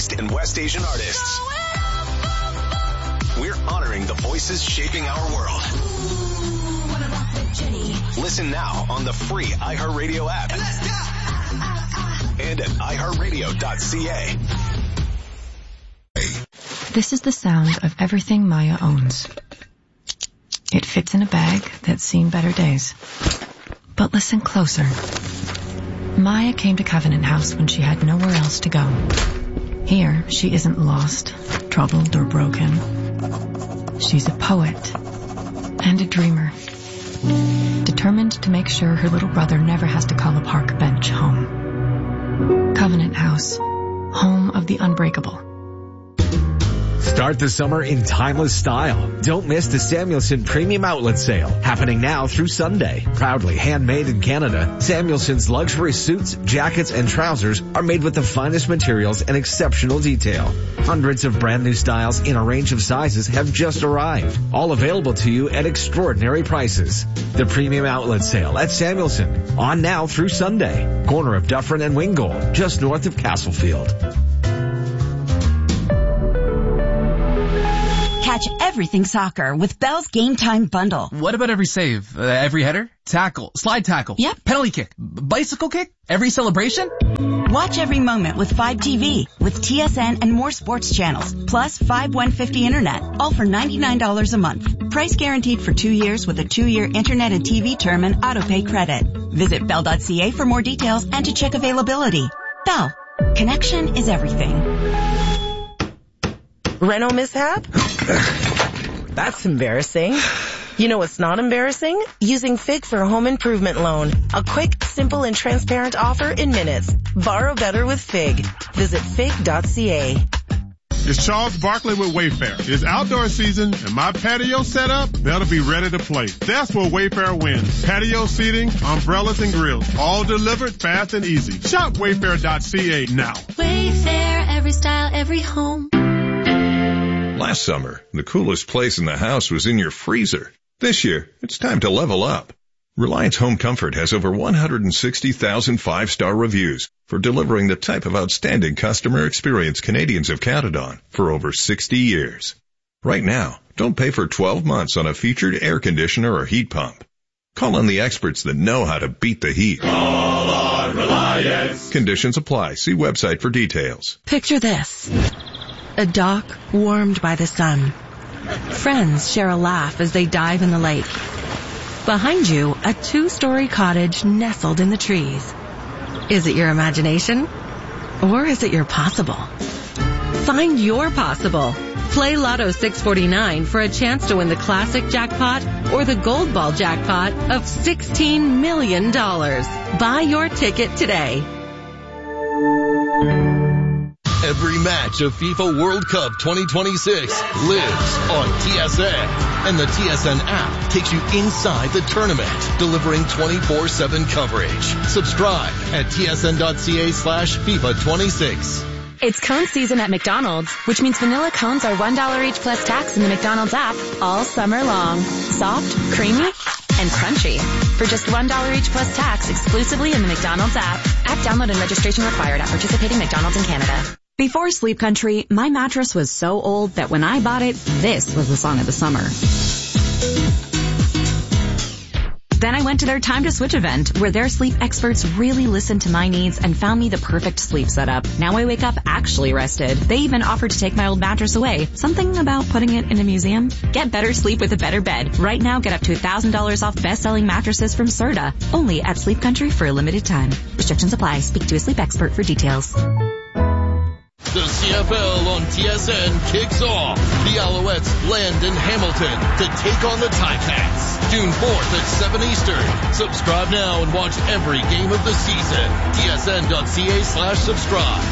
East and West Asian artists. We're honoring the voices shaping our world. Listen now on the free iHeartRadio app and at iHeartRadio.ca. This is the sound of everything Maya owns. It fits in a bag that's seen better days. But listen closer. Maya came to Covenant House when she had nowhere else to go. Here, she isn't lost, troubled, or broken. She's a poet and a dreamer, determined to make sure her little brother never has to call a park bench home. Covenant House, home of the unbreakable. Start the summer in timeless style. Don't miss the Samuelson Premium Outlet Sale, happening now through Sunday. Proudly handmade in Canada, Samuelson's luxury suits, jackets, and trousers are made with the finest materials and exceptional detail. Hundreds of brand new styles in a range of sizes have just arrived, all available to you at extraordinary prices. The Premium Outlet Sale at Samuelson, on now through Sunday. Corner of Dufferin and Wingold, just north of Castlefield. Catch everything soccer with Bell's Game Time Bundle. What about every save? Every header? Tackle? Slide tackle? Yep. Penalty kick? Bicycle kick? Every celebration? Watch every moment with 5TV, with TSN and more sports channels, plus 5150 internet, all for $99 a month. Price guaranteed for 2 years with a 2-year internet and TV term and autopay credit. Visit Bell.ca for more details and to check availability. Bell. Connection is everything. Renault mishap? That's embarrassing. You know what's not embarrassing? Using FIG for a home improvement loan. A quick, simple, and transparent offer in minutes. Borrow better with FIG. Visit FIG.ca. It's Charles Barkley with Wayfair. It's outdoor season, and my patio setup, that'll be ready to play. That's where Wayfair wins. Patio seating, umbrellas, and grills, all delivered fast and easy. Shop Wayfair.ca now. Wayfair, every style, every home. Last summer, the coolest place in the house was in your freezer. This year, it's time to level up. Reliance Home Comfort has over 160,000 5-star reviews for delivering the type of outstanding customer experience Canadians have counted on for over 60 years. Right now, don't pay for 12 months on a featured air conditioner or heat pump. Call on the experts that know how to beat the heat. Call on Reliance. Conditions apply. See website for details. Picture this. A dock warmed by the sun. Friends share a laugh as they dive in the lake. Behind you, a 2-story cottage nestled in the trees. Is it your imagination? Or is it your possible? Find your possible. Play Lotto 649 for a chance to win the classic jackpot or the gold ball jackpot of $16 million. Buy your ticket today. Every match of FIFA World Cup 2026 lives on TSN. And the TSN app takes you inside the tournament, delivering 24/7 coverage. Subscribe at tsn.ca/FIFA26. It's cone season at McDonald's, which means vanilla cones are $1 each plus tax in the McDonald's app all summer long. Soft, creamy, and crunchy. For just $1 each plus tax exclusively in the McDonald's app. App download and registration required at participating McDonald's in Canada. Before Sleep Country, my mattress was so old that when I bought it, this was the song of the summer. Then I went to their Time to Switch event, where their sleep experts really listened to my needs and found me the perfect sleep setup. Now I wake up actually rested. They even offered to take my old mattress away. Something about putting it in a museum? Get better sleep with a better bed. Right now, get up to $1,000 off best-selling mattresses from Serta. Only at Sleep Country for a limited time. Restrictions apply. Speak to a sleep expert for details. The CFL on TSN kicks off. The Alouettes land in Hamilton to take on the Ticats. June 4th at 7 Eastern. Subscribe now and watch every game of the season. TSN.ca/subscribe.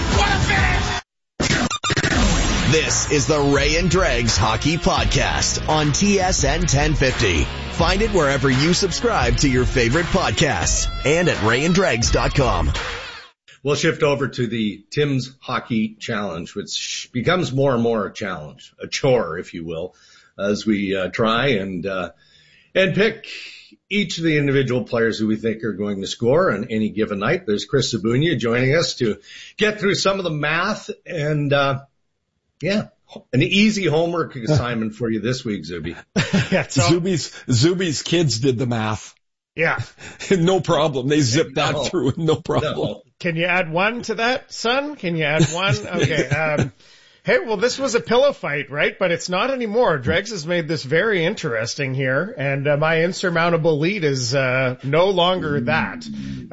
This is the Ray and Dregs Hockey Podcast on TSN 1050. Find it wherever you subscribe to your favorite podcasts and at rayanddregs.com. We'll shift over to the Tim's Hockey Challenge, which becomes more and more a challenge, a chore, if you will, as we try and pick each of the individual players who we think are going to score on any given night. There's Chris Sabunia joining us to get through some of the math and, an easy homework assignment for you this week, Zuby. Yeah, Zuby's kids did the math. Yeah. No problem. They zipped that through. No problem. No. Can you add one to that, son? Can you add one? Okay. Hey, well, this was a pillow fight, right? But it's not anymore. Dregs has made this very interesting here, and my insurmountable lead is no longer that.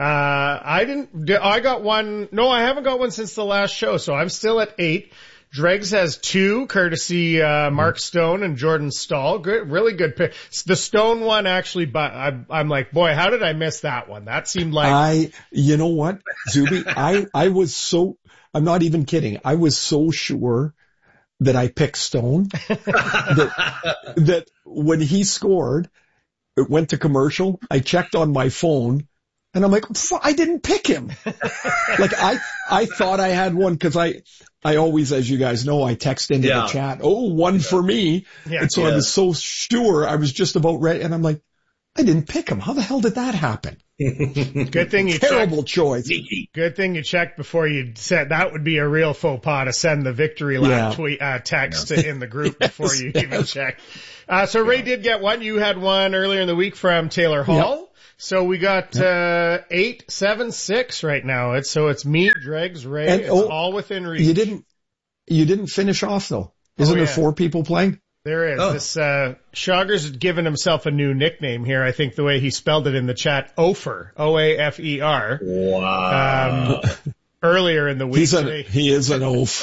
I got one. No, I haven't got one since the last show, so I'm still at 8. Dregs has 2, courtesy Mark Stone and Jordan Stahl. Good, really good pick. The Stone one actually, but I'm like, boy, how did I miss that one? That seemed like you know what, Zuby, I was I'm not even kidding. I was so sure that I picked Stone that when he scored, it went to commercial. I checked on my phone. And I'm like, I didn't pick him. Like I thought I had one because I always, as you guys know, I text into the chat, one for me. Yeah. And so I was so sure I was just about ready. And I'm like, I didn't pick him. How the hell did that happen? Good thing you Terrible choice. Good thing you checked before you said that would be a real faux pas to send the victory lap text in the group before you even check. So Ray did get one. You had one earlier in the week from Taylor Hall. Yep. So we got 8, 7, 6 right now. It's me, Dregs, Ray. And, it's all within reach. You didn't finish off though. Isn't there 4 people playing? There is. This Shogger's given himself a new nickname here. I think the way he spelled it in the chat, Ofer, Oafer. Wow. Earlier in the week. He is an oaf.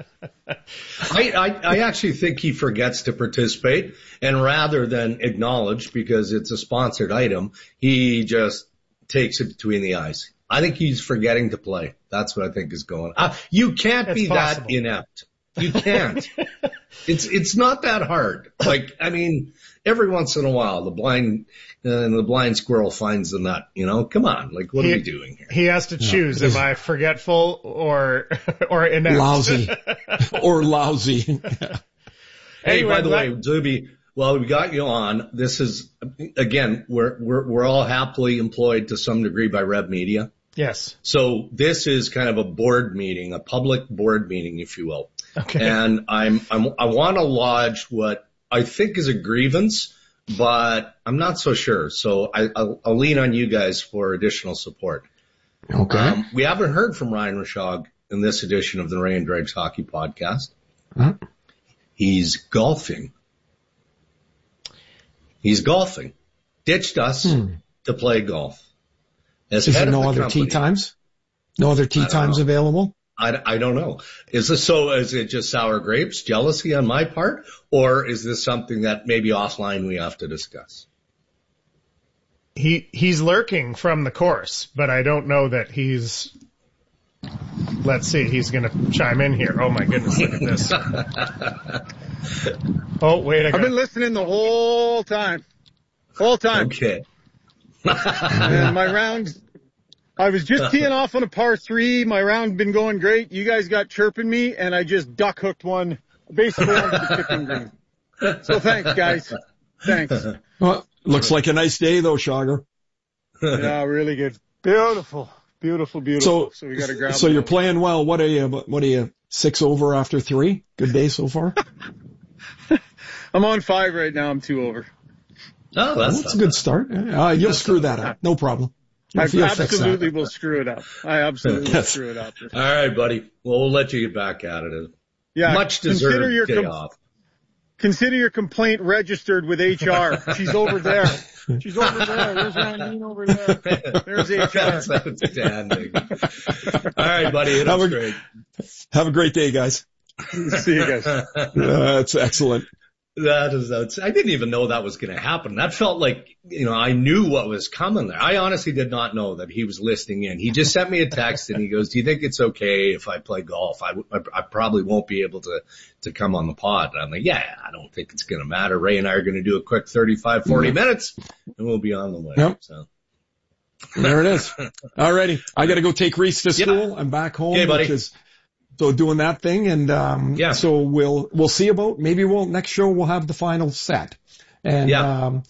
I actually think he forgets to participate, and rather than acknowledge because it's a sponsored item, he just takes it between the eyes. I think he's forgetting to play. That's what I think is going on. You can't be that inept. You can't. It's not that hard. Like, I mean, every once in a while, the blind squirrel finds the nut, come on. Like, what are we doing here? He has to choose. Am I forgetful or inept? Lousy. Or lousy. Hey, by the way, Zuby, well, we got you on. This is, again, we're all happily employed to some degree by Rev Media. Yes. So this is kind of a board meeting, a public board meeting, if you will. Okay. And I want to lodge what I think is a grievance, but I'm not so sure. So I'll lean on you guys for additional support. Okay. We haven't heard from Ryan Rishaug in this edition of the Ray and Dregs Hockey Podcast. Huh? He's golfing. Ditched us to play golf. Is there no other tee times? No other tee times available? I don't know. Is it just sour grapes, jealousy on my part, or is this something that maybe offline we have to discuss? He's lurking from the course, but I don't know that he's. Let's see. He's going to chime in here. Oh my goodness! Look at this. Oh wait! I've been listening the whole time. Okay. And my round. I was just teeing off on a par 3. My round been going great. You guys got chirping me, and I just duck hooked one basically onto the chipping green. So thanks, guys. Thanks. Well, looks like a nice day, though, Shogger. Yeah, really good. Beautiful. So we got to grab. So you're playing well. What are you? 6 over after 3? Good day so far. I'm on 5 right now. I'm 2 over. Oh, that's a good start. You'll screw that up. No problem. I absolutely will screw it up. I absolutely will screw it up. All right, buddy. Well, we'll let you get back at it. Yeah. Much deserved day off. Consider your complaint registered with HR. She's over there. There's Randine over there. There's HR. That's outstanding. All right, buddy. It was great. Have a great day, guys. See you guys. That's excellent. I didn't even know that was going to happen. That felt like, I knew what was coming there. I honestly did not know that he was listening in. He just sent me a text and he goes, do you think it's okay if I play golf? I probably won't be able to come on the pod. And I'm like, yeah, I don't think it's going to matter. Ray and I are going to do a quick 35, 40 minutes and we'll be on the way. Yep. So there it is. All righty. I got to go take Reese to school. I'm back home. Okay, buddy. So doing that thing and, so we'll see about, maybe next show we'll have the final set. And,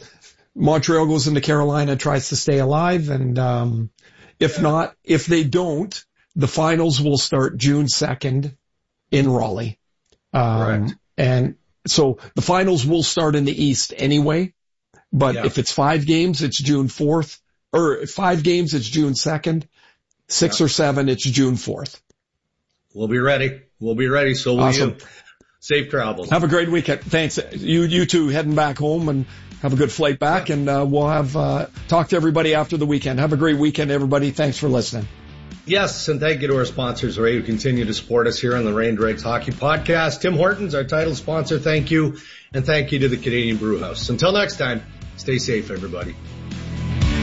Montreal goes into Carolina, tries to stay alive. And, if they don't, the finals will start June 2nd in Raleigh. Correct. And so the finals will start in the East anyway. But if it's 5 games, it's June 4th, or 5 games, it's June 2nd, 6 or 7, it's June 4th. We'll be ready. So will you. Safe travels. Have a great weekend. Thanks. You two heading back home, and have a good flight back. And, we'll have, talk to everybody after the weekend. Have a great weekend, everybody. Thanks for listening. Yes, and thank you to our sponsors, Ray, who continue to support us here on the Ray and Dregs Hockey Podcast. Tim Hortons, our title sponsor, thank you. And thank you to the Canadian Brew House. Until next time, stay safe, everybody.